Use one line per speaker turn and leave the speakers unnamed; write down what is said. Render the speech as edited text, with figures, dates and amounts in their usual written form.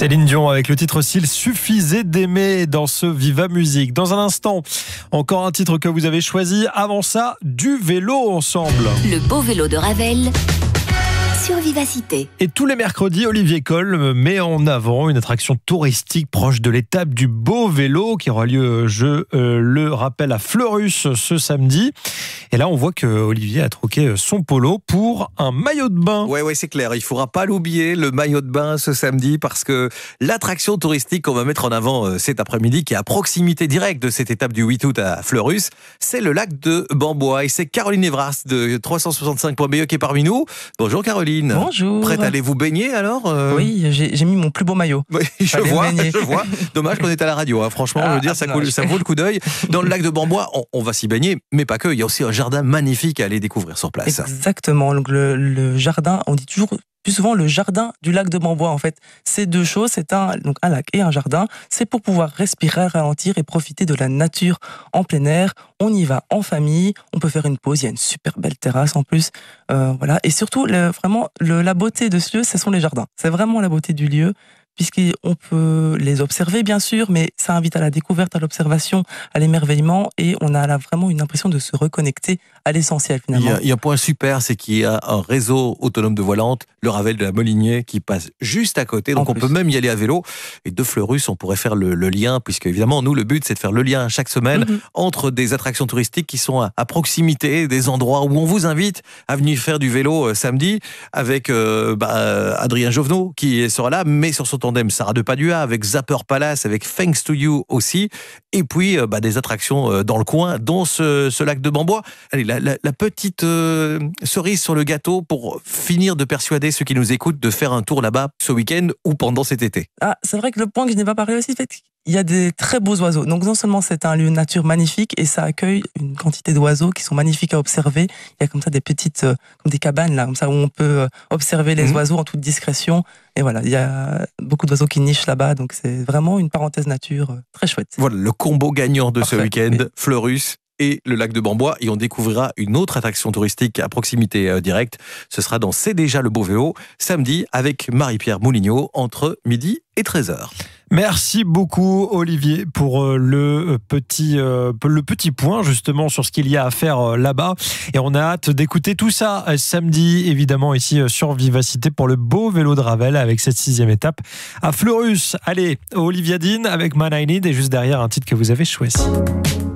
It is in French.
Céline Dion avec le titre S'il suffisait d'aimer dans ce Viva Musique. Dans un instant, encore un titre que vous avez choisi. Avant ça, du vélo ensemble.
Le beau vélo de Ravel sur Vivacité.
Et tous les mercredis, Olivier Coll met en avant une attraction touristique proche de l'étape du beau vélo qui aura lieu, je le rappelle, à Fleurus ce samedi. Et là, on voit que Olivier a troqué son polo pour un maillot de bain.
Ouais, c'est clair. Il ne faudra pas l'oublier, le maillot de bain ce samedi, parce que l'attraction touristique qu'on va mettre en avant cet après-midi, qui est à proximité directe de cette étape du 8 août à Fleurus, c'est le lac de Bambois. Et c'est Caroline Evras de 365.be qui est parmi nous. Bonjour Caroline.
Bonjour.
Prête à aller vous baigner alors
Oui, j'ai mis mon plus beau maillot.
Oui, je vois. Dommage qu'on est à la radio. Hein. Franchement, je veux dire, ça vaut le coup d'œil. Dans le lac de Bambois, on va s'y baigner, mais pas que. Il y a aussi un jardin magnifique à aller découvrir sur place.
Exactement. Donc le jardin, on dit toujours plus souvent le jardin du lac de Bambois. En fait, c'est deux choses. C'est un lac et un jardin. C'est pour pouvoir respirer, ralentir et profiter de la nature en plein air. On y va en famille. On peut faire une pause. Il y a une super belle terrasse en plus. Voilà. Et surtout, la beauté de ce lieu, ce sont les jardins. C'est vraiment la beauté du lieu, puisqu'on peut les observer bien sûr, mais ça invite à la découverte, à l'observation, à l'émerveillement, et on a là vraiment une impression de se reconnecter à l'essentiel finalement.
Il y a un point super, c'est qu'il y a un réseau autonome de voie lente, le Ravel de la Molinier, qui passe juste à côté, donc on peut même y aller à vélo. Et de Fleurus, on pourrait faire le lien, puisque évidemment, nous, le but, c'est de faire le lien chaque semaine entre des attractions touristiques qui sont à proximité, des endroits où on vous invite à venir faire du vélo samedi, avec Adrien Jovenot qui sera là, mais sur son tandem Sarah Depadua, avec Zapper Palace, avec Thanks to You aussi, et puis des attractions dans le coin, dont ce lac de Bambois. Allez, la petite cerise sur le gâteau pour finir de persuader ceux qui nous écoutent de faire un tour là-bas ce week-end ou pendant cet été.
Ah, c'est vrai que le point que je n'ai pas parlé aussi, fait, il y a des très beaux oiseaux. Donc non seulement c'est un lieu nature magnifique, et ça accueille une quantité d'oiseaux qui sont magnifiques à observer. Il y a comme ça des petites, comme des cabanes là, comme ça où on peut observer les oiseaux en toute discrétion. Et voilà, il y a beaucoup d'oiseaux qui nichent là-bas, donc c'est vraiment une parenthèse nature très chouette.
Voilà le combo gagnant de
Parfait,
ce week-end,
oui.
Fleurus et le lac de Bambois, et on découvrira une autre attraction touristique à proximité directe. Ce sera dans C'est déjà le beau vélo, samedi avec Marie-Pierre Moulignot, entre midi et 13h.
Merci beaucoup Olivier pour le petit point justement sur ce qu'il y a à faire là-bas, et on a hâte d'écouter tout ça samedi évidemment ici sur Vivacité pour le beau vélo de Ravel avec cette 6e étape à Fleurus. Allez, Olivia Dean avec Man I Need, et juste derrière un titre que vous avez choisi.